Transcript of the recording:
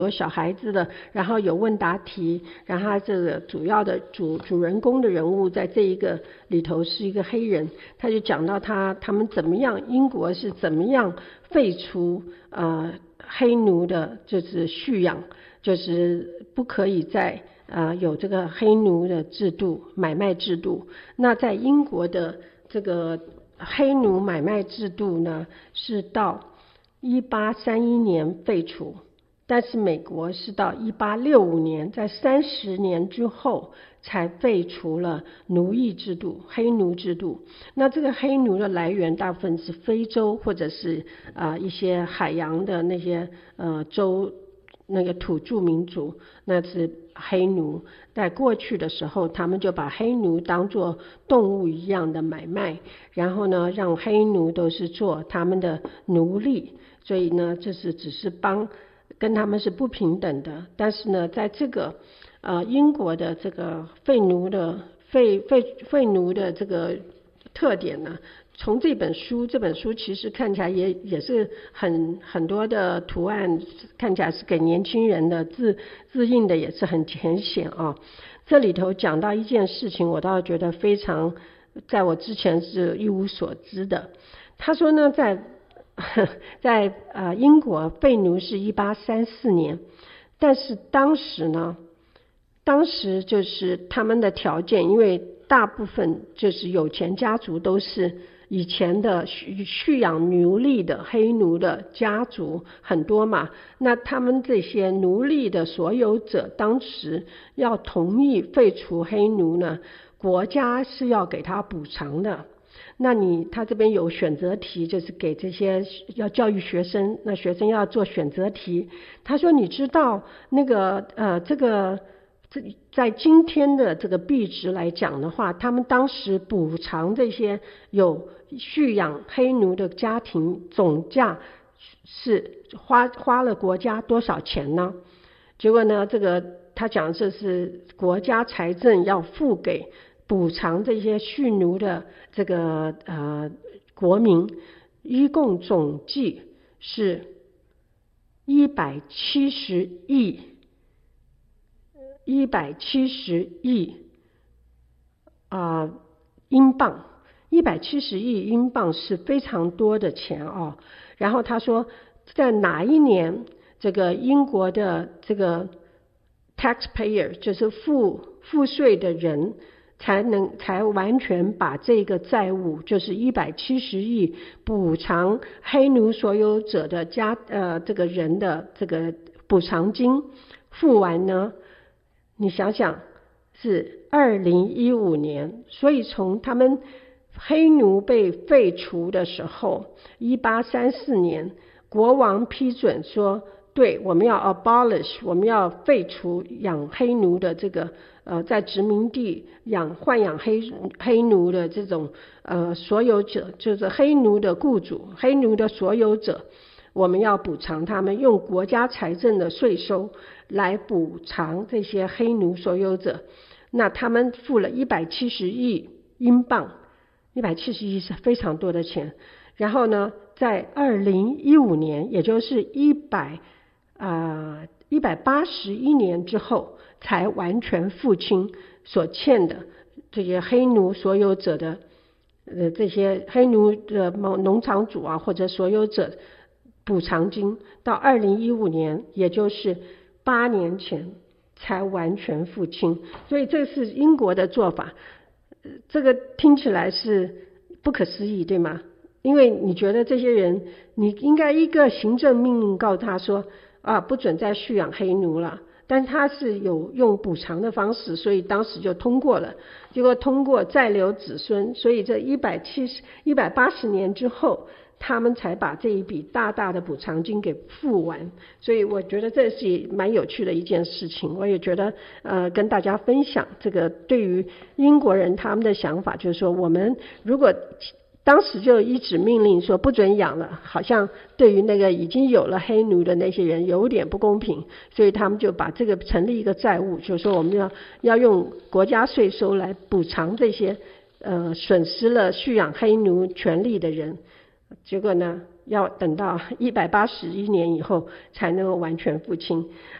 有小孩子的，然后有问答题，然后他这个主要的主人公的人物在这一个里头是一个黑人，他就讲到他们怎么样，英国是怎么样废除黑奴的，就是蓄养，就是不可以再有这个黑奴的制度，买卖制度。那在英国的这个黑奴买卖制度呢，是到1831年废除。但是美国是到1865年，在30年之后才废除了奴役制度，黑奴制度。那这个黑奴的来源大部分是非洲或者是一些海洋的那些州那个土著民族，那是黑奴。在过去的时候，他们就把黑奴当作动物一样的买卖，然后呢，让黑奴都是做他们的奴隶，所以呢，这是只是跟他们是不平等的。但是呢，在这个英国的这个废奴的这个特点呢，从这本书其实看起来也是很多的图案，看起来是给年轻人的，字印的也是很浅显啊。这里头讲到一件事情，我倒觉得非常，在我之前是一无所知的。他说呢，在英国废奴是1834年，但是当时就是他们的条件，因为大部分就是有钱家族都是以前的蓄养奴隶的黑奴的家族很多嘛，那他们这些奴隶的所有者当时要同意废除黑奴呢，国家是要给他补偿的。那他这边有选择题，就是给这些要教育学生，那学生要做选择题。他说你知道那个在今天的这个币值来讲的话，他们当时补偿这些有蓄养黑奴的家庭总价是花了国家多少钱呢？结果呢，这个他讲这是国家财政要付给补偿这些蓄奴的这个国民，一共总计是170亿英镑，170亿英镑是非常多的钱哦。然后他说，在哪一年这个英国的这个 taxpayer 就是付税的人才完全把这个债务，就是170亿补偿黑奴所有者的这个人的这个补偿金付完呢？你想想，是2015年，所以从他们黑奴被废除的时候，1834年，国王批准说，对，我们要 abolish， 我们要废除养黑奴的这个在殖民地豢养黑奴的这种所有者，就是黑奴的雇主，黑奴的所有者，我们要补偿他们，用国家财政的税收来补偿这些黑奴所有者。那他们付了170亿英镑，170亿是非常多的钱。然后呢，在2015年，也就是181年之后，才完全付清所欠的这些黑奴所有者的这些黑奴的农场主啊，或者所有者补偿金。到2015年，也就是8年前才完全付清。所以这是英国的做法，这个听起来是不可思议，对吗？因为你觉得这些人，你应该一个行政命令告诉他说不准再蓄养黑奴了，但他是有用补偿的方式，所以当时就通过了。结果通过再留子孙，所以这180年之后，他们才把这一笔大大的补偿金给付完。所以我觉得这是蛮有趣的一件事情，我也觉得跟大家分享这个对于英国人他们的想法，就是说我们如果当时就一纸命令说不准养了，好像对于那个已经有了黑奴的那些人有点不公平，所以他们就把这个成立一个债务，就是说我们要用国家税收来补偿这些损失了蓄养黑奴权利的人。结果呢， 要等到181年以后才能够完全付清。